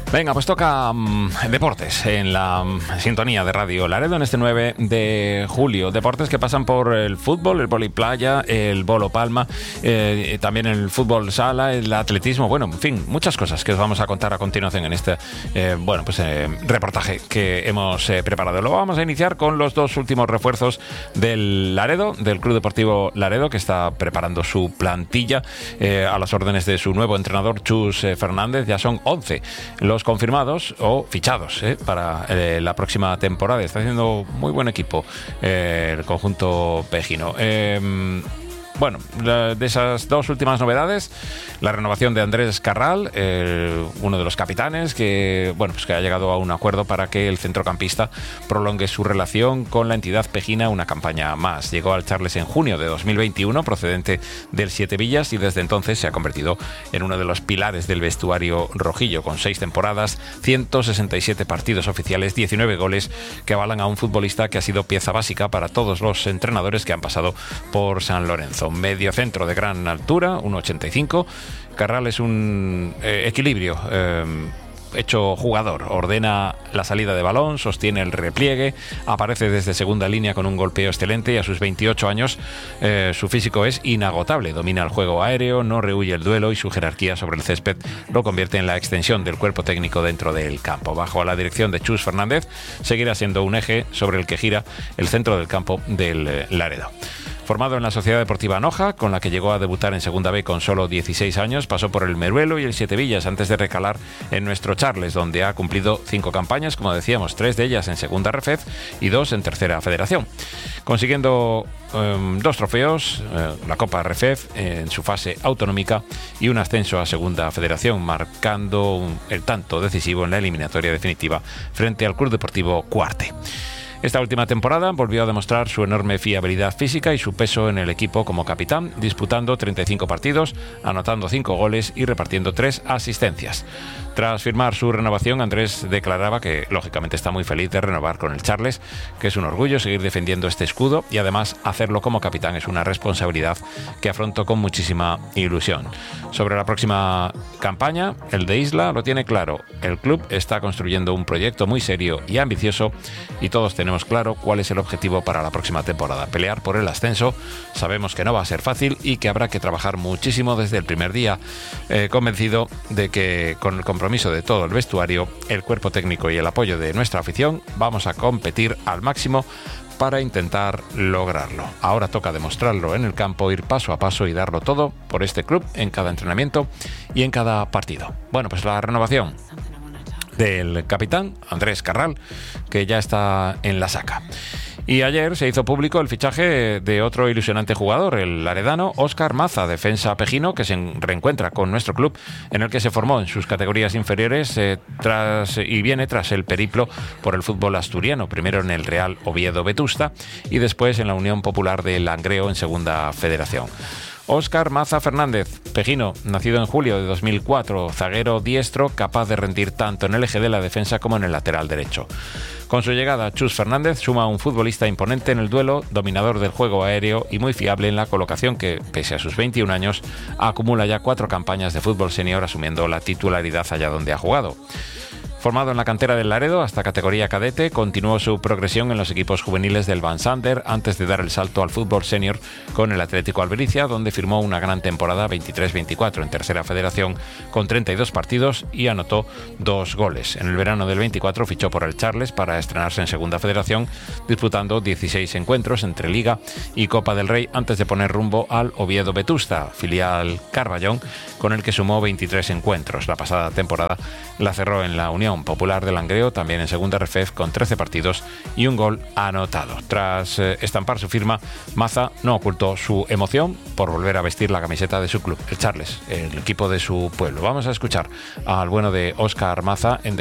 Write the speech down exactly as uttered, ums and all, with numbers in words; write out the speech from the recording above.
Venga, pues toca um, deportes en la um, sintonía de Radio Laredo en este nueve de julio. Deportes que pasan por el fútbol, el vóley playa, el bolo palma, eh, también el fútbol sala, el atletismo, bueno, en fin, muchas cosas que os vamos a contar a continuación en este eh, bueno, pues, eh, reportaje que hemos eh, preparado. Lo vamos a iniciar con los dos últimos refuerzos del Laredo, del Club Deportivo Laredo, que está preparando su plantilla eh, a las órdenes de su nuevo entrenador, Chus eh, Fernández. Ya son once los confirmados o fichados eh, para eh, la próxima temporada. Está haciendo muy buen equipo eh, el conjunto pejino. Eh, Bueno, de esas dos últimas novedades, la renovación de Andrés Carral, eh, uno de los capitanes, que bueno, pues que ha llegado a un acuerdo para que el centrocampista prolongue su relación con la entidad pejina una campaña más. Llegó al Charles en junio de dos mil veintiuno, procedente del Siete Villas, y desde entonces se ha convertido en uno de los pilares del vestuario rojillo, con seis temporadas, ciento sesenta y siete partidos oficiales, diecinueve goles, que avalan a un futbolista que ha sido pieza básica para todos los entrenadores que han pasado por San Lorenzo. Medio centro de gran altura, uno ochenta y cinco. Carral es un eh, equilibrio eh, hecho jugador, ordena la salida de balón, sostiene el repliegue, aparece desde segunda línea con un golpeo excelente y a sus veintiocho años eh, su físico es inagotable, domina el juego aéreo, no rehúye el duelo y su jerarquía sobre el césped lo convierte en la extensión del cuerpo técnico dentro del campo. Bajo la dirección de Chus Fernández seguirá siendo un eje sobre el que gira el centro del campo del eh, Laredo. Formado en la Sociedad Deportiva Noja, con la que llegó a debutar en Segunda B con solo dieciséis años, pasó por el Meruelo y el Siete Villas antes de recalar en nuestro Charles, donde ha cumplido cinco campañas, como decíamos, tres de ellas en Segunda Refez y dos en Tercera Federación, consiguiendo um, dos trofeos, eh, la Copa Refez eh, en su fase autonómica y un ascenso a Segunda Federación, marcando un, el tanto decisivo en la eliminatoria definitiva frente al Club Deportivo Cuarte. Esta última temporada volvió a demostrar su enorme fiabilidad física y su peso en el equipo como capitán, disputando treinta y cinco partidos, anotando cinco goles y repartiendo tres asistencias. Tras firmar su renovación, Andrés declaraba que lógicamente está muy feliz de renovar con el Charles, que es un orgullo seguir defendiendo este escudo y además hacerlo como capitán es una responsabilidad que afronto con muchísima ilusión. Sobre la próxima campaña, el de Isla lo tiene claro. El club está construyendo un proyecto muy serio y ambicioso y todos tenemos Tenemos claro cuál es el objetivo para la próxima temporada: pelear por el ascenso. Sabemos que no va a ser fácil y que habrá que trabajar muchísimo desde el primer día, eh, convencido de que con el compromiso de todo el vestuario, el cuerpo técnico y el apoyo de nuestra afición vamos a competir al máximo para intentar lograrlo. Ahora toca demostrarlo en el campo, ir paso a paso y darlo todo por este club en cada entrenamiento y en cada partido. Bueno, pues la renovación del capitán Andrés Carral, que ya está en la saca. Y ayer se hizo público el fichaje de otro ilusionante jugador, el laredano Óscar Maza, defensa pejino, que se reencuentra con nuestro club, en el que se formó en sus categorías inferiores eh, tras y viene tras el periplo por el fútbol asturiano, primero en el Real Oviedo Vetusta y después en la Unión Popular de Langreo en Segunda Federación. Óscar Maza Fernández, pejino, nacido en julio de dos mil cuatro, zaguero diestro, capaz de rendir tanto en el eje de la defensa como en el lateral derecho. Con su llegada, Chus Fernández suma a un futbolista imponente en el duelo, dominador del juego aéreo y muy fiable en la colocación que, pese a sus veintiún años, acumula ya cuatro campañas de fútbol senior asumiendo la titularidad allá donde ha jugado. Formado en la cantera del Laredo hasta categoría cadete, continuó su progresión en los equipos juveniles del Van Sander antes de dar el salto al fútbol senior con el Atlético Albericia, donde firmó una gran temporada veintitrés veinticuatro en Tercera Federación con treinta y dos partidos y anotó dos goles. En el verano del veinticuatro fichó por el Charles para estrenarse en Segunda Federación, disputando dieciséis encuentros entre Liga y Copa del Rey antes de poner rumbo al Oviedo Vetusta, filial Carballón, con el que sumó veintitrés encuentros. La pasada temporada la cerró en la Unión Popular de Langreo, también en Segunda Refez, con trece partidos y un gol anotado. Tras eh, estampar su firma, Maza no ocultó su emoción por volver a vestir la camiseta de su club, el Charles, el equipo de su pueblo. Vamos a escuchar al bueno de Óscar Maza en